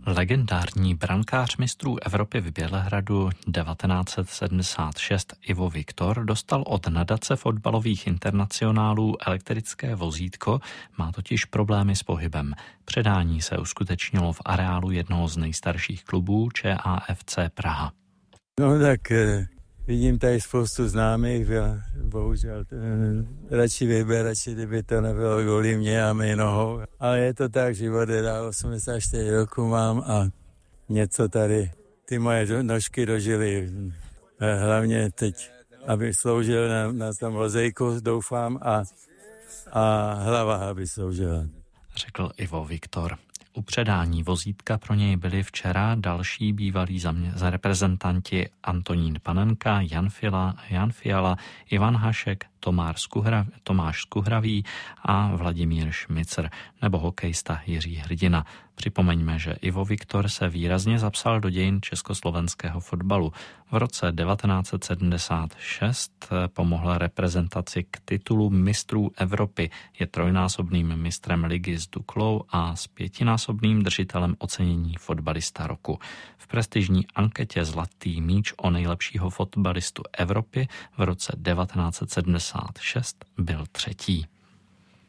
Legendární brankář mistrů Evropy v Bělehradu 1976 Ivo Viktor dostal od nadace fotbalových internacionálů elektrické vozítko, má totiž problémy s pohybem. Předání se uskutečnilo v areálu jednoho z nejstarších klubů ČAFC Praha. No tak vidím tady spoustu známých, bohužel radši kdyby to nebylo kvůli mě a mé nohou. Ale je to tak, život je dál, 84 roku mám a něco tady ty moje nožky dožily. Hlavně teď, aby sloužil na tom lozejku, doufám, a hlava, aby sloužila. Řekl Ivo Viktor. U předání vozítka pro něj byli včera další bývalí reprezentanti Antonín Panenka, Jan Fiala, Ivan Hašek, Tomáš Skuhravý a Vladimír Šmicr nebo hokejista Jiří Hrdina. Připomeňme, že Ivo Viktor se výrazně zapsal do dějin československého fotbalu. V roce 1976 pomohl reprezentaci k titulu mistrů Evropy. Je trojnásobným mistrem ligy s Duklou a s 5násobným držitelem ocenění fotbalista roku. V prestižní anketě Zlatý míč o nejlepšího fotbalistu Evropy v roce 1976 byl třetí.